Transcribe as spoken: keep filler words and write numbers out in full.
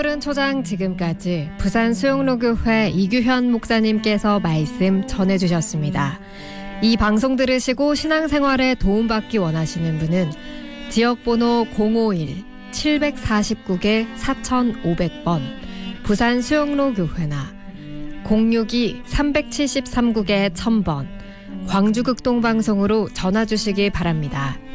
푸른 초장 지금까지 부산 수영로교회 이규현 목사님께서 말씀 전해주셨습니다. 이 방송 들으시고 신앙생활에 도움받기 원하시는 분은 지역번호 공오일 칠사구 사오공 번 부산 수영로교회나 공육이 삼칠삼구 천 번 광주극동방송으로 전화 주시기 바랍니다.